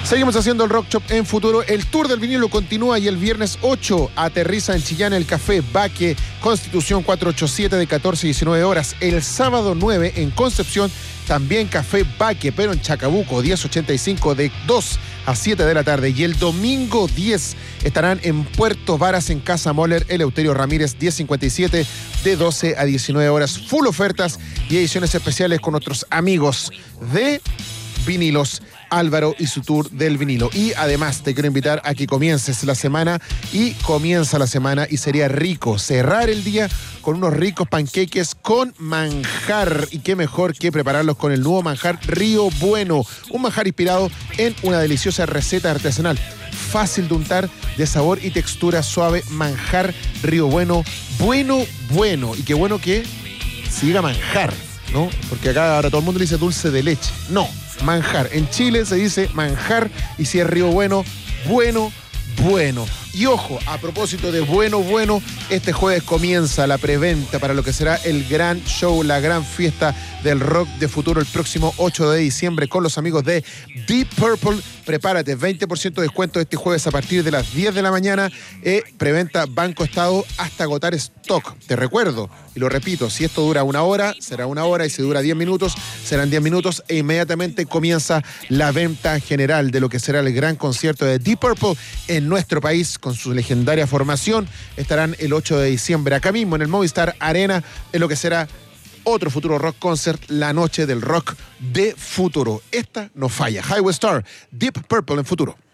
Seguimos haciendo el Rock Shop en Futuro. El Tour del Vinilo continúa y el viernes 8 aterriza en Chillán el Café Baque, Constitución 487 de 14 a 19 horas. El sábado 9 en Concepción también Café Baque, pero en Chacabuco 1085 de 2 a 7 de la tarde. Y el domingo 10 estarán en Puerto Varas en Casa Moller, Eleuterio Ramírez 1057 de 12 a 19 horas. Full ofertas y ediciones especiales con nuestros amigos de Vinilos, Álvaro y su tour del vinilo. Y además te quiero invitar a que comiences la semana, y comienza la semana y sería rico cerrar el día con unos ricos panqueques con manjar, y qué mejor que prepararlos con el nuevo manjar Río Bueno, un manjar inspirado en una deliciosa receta artesanal, fácil de untar, de sabor y textura suave. Manjar Río Bueno, bueno, y qué bueno que siga manjar, ¿no? Porque acá ahora todo el mundo le dice dulce de leche. No, manjar. En Chile se dice manjar, y si es Río Bueno, bueno. Y ojo, a propósito de bueno, este jueves comienza la preventa para lo que será el gran show, la gran fiesta del rock de Futuro el próximo 8 de diciembre con los amigos de Deep Purple. Prepárate, 20% de descuento este jueves a partir de las 10 de la mañana. Preventa Banco Estado hasta agotar stock. Te recuerdo, y lo repito, si esto dura una hora, será una hora, y si dura 10 minutos, serán 10 minutos, e inmediatamente comienza la venta general de lo que será el gran concierto de Deep Purple en nuestro país con su legendaria formación. Estarán el 8 de diciembre acá mismo en el Movistar Arena en lo que será otro Futuro Rock Concert, la noche del rock de Futuro. Esta no falla. Highway Star, Deep Purple en Futuro.